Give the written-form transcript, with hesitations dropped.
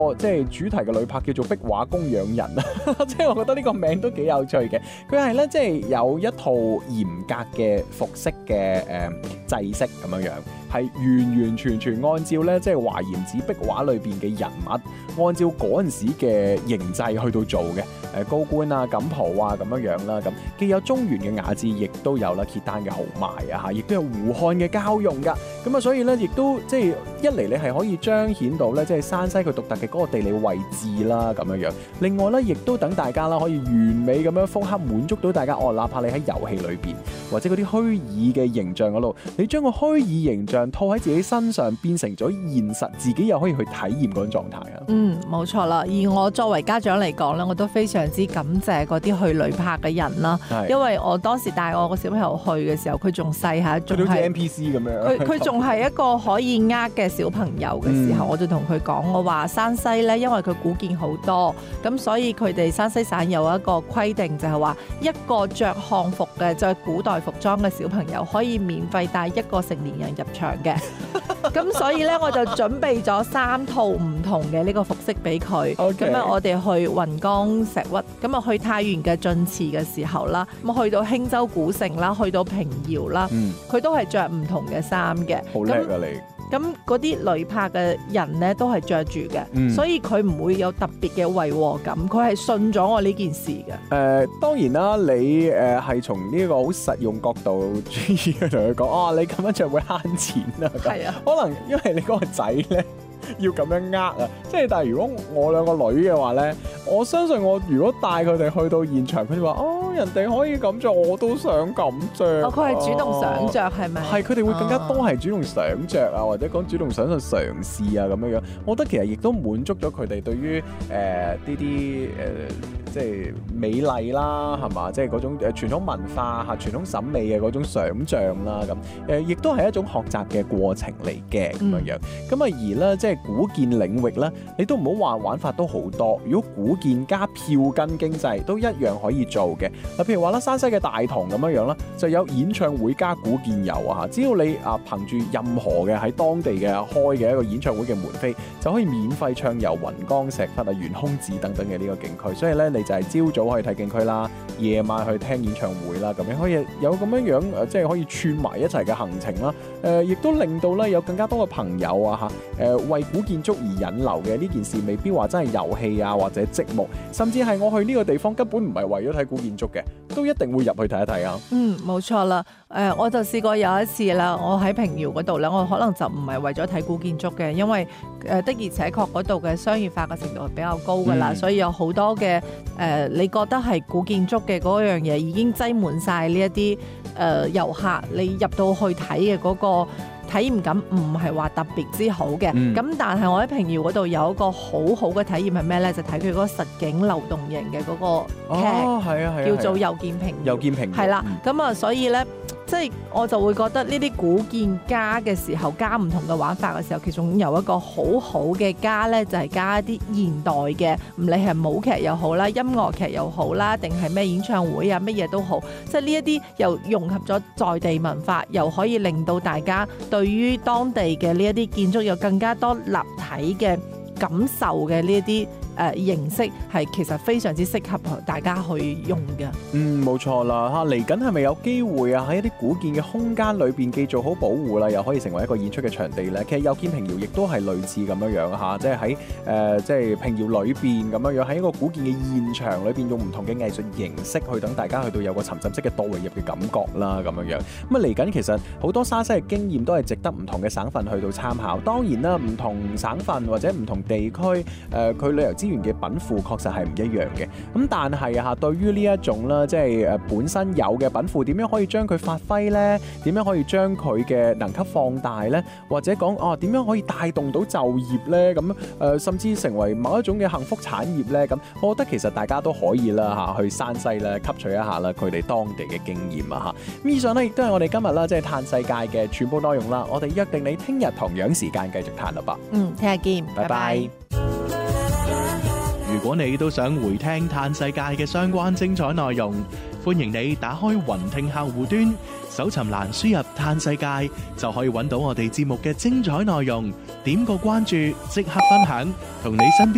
即係主題嘅旅泊叫做壁畫工養人啊，即係我覺得呢個名都幾有趣嘅。佢係咧即係有一套嚴格嘅服飾嘅制式咁樣樣，係完完全全按照咧即係華嚴寺壁畫裏邊嘅人物，按照嗰陣時嘅形制去到做嘅。高官啊、錦袍啊咁樣樣啦，咁既有中原嘅雅致，亦都有啦契丹嘅豪邁啊嚇，亦都有胡漢嘅交融噶。咁啊，所以咧亦都即係一嚟你係可以彰顯到咧即係山西佢獨特嘅嗰個地理位置啦咁樣樣。另外咧，亦都等大家啦可以完美咁樣複刻滿足到大家。哪怕你喺遊戲裏邊或者嗰啲虛擬嘅形象嗰度，你將個虛擬形象套喺自己身上，變成咗現實，自己又可以去體驗嗰種狀態啊。 冇錯啦。而我作為家長嚟講咧，我都非常之感謝嗰啲去旅泊嘅人啦，因為我當時帶我個小朋友去嘅時候，佢仲細下，仲係好似 NPC 咁樣。 佢仲係一個可以嘅小朋友嘅時候，我就同佢講，我話山西咧，因為佢古建好多，咁所以佢哋山西省有一個規定，就係話一個着漢服嘅着古代服裝嘅小朋友可以免費帶一個成年人入場嘅。咁所以咧，我就準備咗3套唔同嘅呢個服飾俾佢。咁啊，我哋去雲岡石屈，咁啊去太原嘅晉祠嘅時候啦，咁去到興州古城啦，去到平遙啦，佢都係着唔同嘅衫嘅。 好叻啊你！ 咁嗰啲旅泊嘅人咧都係着住嘅，所以佢唔會有特別嘅違和感，佢係信咗我呢件事嘅。 當然啦，你係從呢個好實用角度主義去同佢講，你咁樣就會慳錢啊。係啊，可能因為你嗰個仔咧要咁樣啊，即係但係如果我兩個女嘅話咧，我相信我如果帶佢哋去到現場，佢哋話人哋可以咁着，我都想咁着。 佢係主動想着係咪？ 係，佢哋會更加多係主動想着啊，或者講主動想去嘗試啊咁樣樣。我覺得其實亦都滿足咗佢哋對於呢啲即係美麗啦，係嘛？即係嗰種傳統文化嚇、傳統審美嘅嗰種想像啦，咁亦都係一種學習嘅過程嚟嘅咁樣樣。咁啊而咧，即係古建領域咧，你都唔好話玩法都好多。如果古建加票根經濟都一樣可以做嘅。嗱，譬如話啦，山西嘅大同咁樣樣啦，就有演唱會加古建遊啊！只要你憑住任何嘅喺當地嘅開嘅一個演唱會嘅門飛，就可以免費暢遊雲岡石窟啊、懸空寺等等嘅呢個景區。所以咧，你就係朝早可以睇景區啦，夜晚去聽演唱會啦，咁樣可以有咁樣樣即係可以串埋一齊嘅行程啦。亦都令到咧有更加多嘅朋友啊為古建築而引流嘅呢件事，未必話真係遊戲啊或者積木，甚至係我去呢個地方根本唔係為咗睇古建築嘅，都一定會入去睇一睇啊。 冇錯啦。我就試過有一次啦，我喺平遙嗰度咧，我可能就唔係為咗睇古建築嘅，因為的而且確嗰度嘅商業化嘅程度係比較高噶啦，所以有好多嘅你覺得係古建築嘅嗰樣嘢已經擠滿晒呢一啲遊客，你入到去睇嘅嗰個體驗感唔係話特別之好嘅。咁但係我喺平遙嗰度有一個好好嘅體驗係咩咧？就睇佢嗰個實景流動型嘅嗰個劇，叫做又見平遙。又見平遙係啦。咁所以咧，即係我就會覺得呢啲古建加嘅時候，加唔同嘅玩法嘅時候，其中有一個好好嘅加咧，就係加一啲現代嘅，唔理係舞劇又好啦，音樂劇又好啦，定係咩演唱會啊，乜嘢都好，即係呢一啲又融合咗在地文化，又可以令到大家對於當地嘅呢一啲建築有更加多立體嘅感受嘅呢一啲形式，係其實非常之適合大家去用嘅。 冇錯啦嚇，嚟緊係咪有機會啊喺一啲古建嘅空間裏邊既做好保護啦，又可以成為一個演出嘅場地咧？其實又見平遙亦都係類似咁樣樣嚇，即係喺即係平遙裏邊咁樣樣喺一個古建嘅現場裏邊，用唔同嘅藝術形式去等大家去到有個沉浸式嘅代入嘅感覺啦咁樣樣。咁嚟緊其實好多山西嘅經驗都係值得唔同嘅省份去到參考。當然啦，唔同省份或者唔同地區佢旅遊資源嘅稟賦確實係唔一樣嘅，咁但係對於呢一種啦，即係本身有嘅稟賦，點樣可以將佢發揮呢？點樣可以將佢嘅能級放大呢？或者講點樣可以帶動到就業呢？咁甚至成為某一種嘅幸福產業呢？咁我覺得其實大家都可以啦去山西咧吸取一下啦佢哋當地嘅經驗啊嚇。咁以上呢，亦都係我哋今日啦即係嘆世界嘅全部內容啦。我哋約定你聽日同樣時間繼續嘆啦噃。 聽日見，拜拜。 如果你都想回聽嘆世界嘅相關精彩內容，歡迎你打開雲聽客戶端，搜尋欄輸入嘆世界，就可以揾到我哋節目嘅精彩內容。點個關注，即刻分享，同你身邊